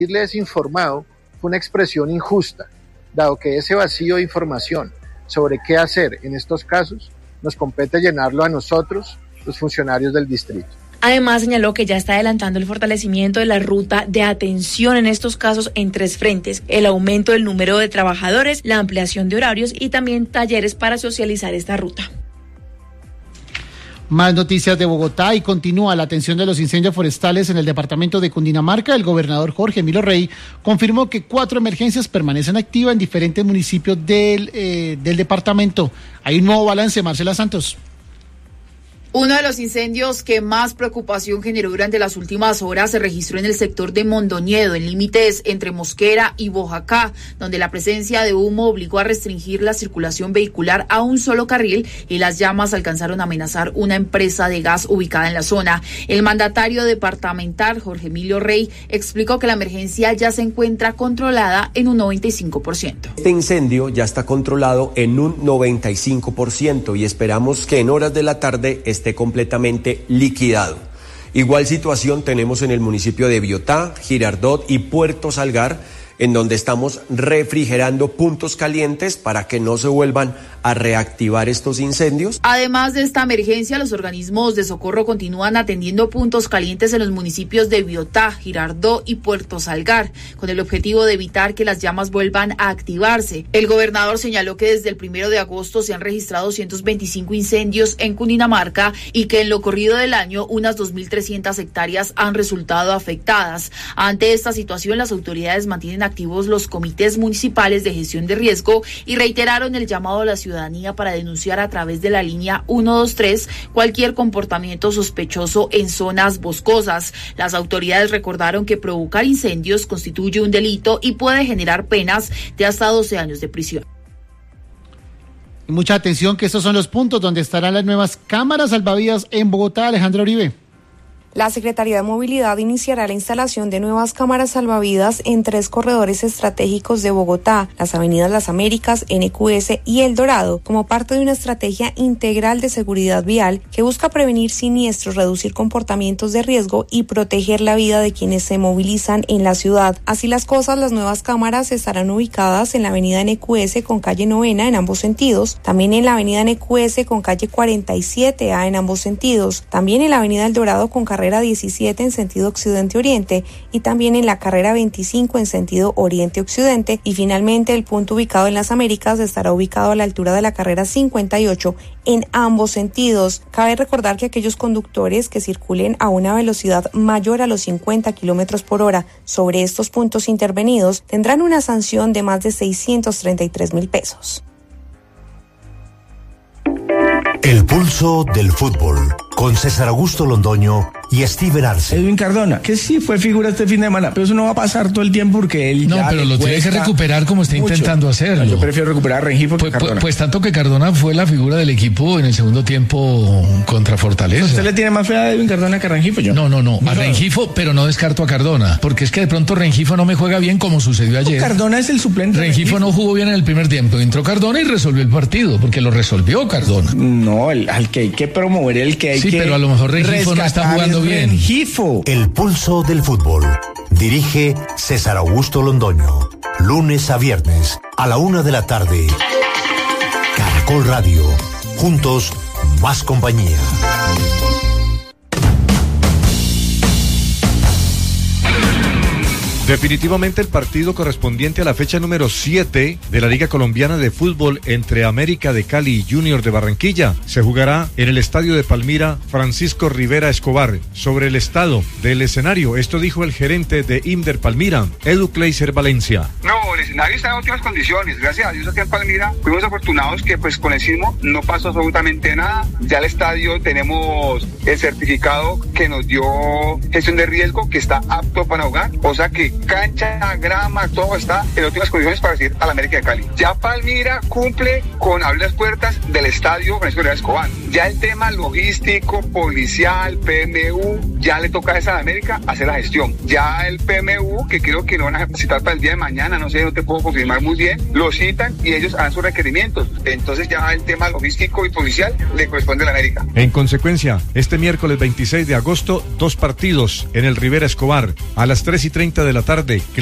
desinformado fue una expresión injusta, dado que ese vacío de información sobre qué hacer en estos casos nos compete llenarlo a nosotros, los funcionarios del distrito. Además, señaló que ya está adelantando el fortalecimiento de la ruta de atención en estos casos en 3 frentes: el aumento del número de trabajadores, la ampliación de horarios y también talleres para socializar esta ruta. Más noticias de Bogotá, y continúa la atención de los incendios forestales en el departamento de Cundinamarca. El gobernador Jorge Emilio Rey confirmó que 4 emergencias permanecen activas en diferentes municipios del departamento. Hay un nuevo balance, Marcela Santos. Uno de los incendios que más preocupación generó durante las últimas horas se registró en el sector de Mondoñedo, en límites entre Mosquera y Boyacá, donde la presencia de humo obligó a restringir la circulación vehicular a un solo carril y las llamas alcanzaron a amenazar una empresa de gas ubicada en la zona. El mandatario departamental, Jorge Emilio Rey, explicó que la emergencia ya se encuentra controlada en un 95%. Este incendio ya está controlado en un 95% y esperamos que en horas de la tarde esté completamente liquidado. Igual situación tenemos en el municipio de Biotá, Girardot y Puerto Salgar, en donde estamos refrigerando puntos calientes para que no se vuelvan a reactivar estos incendios. Además de esta emergencia, los organismos de socorro continúan atendiendo puntos calientes en los municipios de Biotá, Girardot y Puerto Salgar, con el objetivo de evitar que las llamas vuelvan a activarse. El gobernador señaló que desde el 1 de agosto se han registrado 225 incendios en Cundinamarca y que en lo corrido del año unas 2.300 hectáreas han resultado afectadas. Ante esta situación, las autoridades mantienen activos los comités municipales de gestión de riesgo y reiteraron el llamado a la ciudadanía para denunciar a través de la línea 123 cualquier comportamiento sospechoso en zonas boscosas. Las autoridades recordaron que provocar incendios constituye un delito y puede generar penas de hasta 12 años de prisión. Mucha atención, que estos son los puntos donde estarán las nuevas cámaras salvavidas en Bogotá. Alejandra Uribe. La Secretaría de Movilidad iniciará la instalación de nuevas cámaras salvavidas en 3 corredores estratégicos de Bogotá, las avenidas Las Américas, NQS y El Dorado, como parte de una estrategia integral de seguridad vial que busca prevenir siniestros, reducir comportamientos de riesgo y proteger la vida de quienes se movilizan en la ciudad. Así las cosas, las nuevas cámaras estarán ubicadas en la avenida NQS con calle 9A en ambos sentidos, también en la avenida NQS con calle 47A en ambos sentidos, también en la avenida El Dorado con carrera 17 en sentido occidente-oriente y también en la carrera 25 en sentido oriente-occidente, y finalmente el punto ubicado en Las Américas estará ubicado a la altura de la carrera 58 en ambos sentidos. Cabe recordar que aquellos conductores que circulen a una velocidad mayor a los 50 kilómetros por hora sobre estos puntos intervenidos tendrán una sanción de más de 633.000 pesos. El pulso del fútbol, con César Augusto Londoño y Steven Arce. Edwin Cardona, que sí fue figura este fin de semana, pero eso no va a pasar todo el tiempo porque él no, pero lo tiene que recuperar como está mucho intentando hacerlo. Yo prefiero recuperar a Rengifo que Cardona. Pues tanto que Cardona fue la figura del equipo en el segundo tiempo contra Fortaleza. ¿Usted le tiene más fe a Edwin Cardona que a Rengifo? Yo. No, a Rengifo, pero no descarto a Cardona, porque es que de pronto Rengifo no me juega bien como sucedió ayer. Cardona es el suplente. Rengifo no jugó bien en el primer tiempo, entró Cardona y resolvió el partido, porque lo resolvió Cardona. No, al que hay que promover, el que hay que... Sí, pero a lo mejor Rengifo no está jugando bien. Rengifo. El pulso del fútbol. Dirige César Augusto Londoño. Lunes a viernes a la 1 de la tarde. Caracol Radio. Juntos, más compañía. Definitivamente el partido correspondiente a la fecha número 7 de la Liga Colombiana de Fútbol entre América de Cali y Junior de Barranquilla se jugará en el estadio de Palmira Francisco Rivera Escobar. Sobre el estado del escenario, esto dijo el gerente de Inder Palmira, Edu Kleiser Valencia. No, el escenario está en óptimas condiciones, gracias a Dios aquí en Palmira fuimos afortunados que pues con el sismo no pasó absolutamente nada. Ya el estadio tenemos el certificado que nos dio gestión de riesgo que está apto para jugar, o sea que cancha, grama, todo está en óptimas condiciones para recibir a la América de Cali. Ya Palmira cumple con abrir las puertas del estadio Francisco Rivera Escobar. Ya el tema logístico, policial, PMU, ya le toca a esa América hacer la gestión. Ya el PMU, que creo que lo van a citar para el día de mañana, no sé, no te puedo confirmar muy bien, lo citan y ellos hacen sus requerimientos. Entonces ya el tema logístico y policial le corresponde a la América. En consecuencia, este miércoles 26 de agosto, 2 partidos en el Rivera Escobar a las 3:30 de la tarde.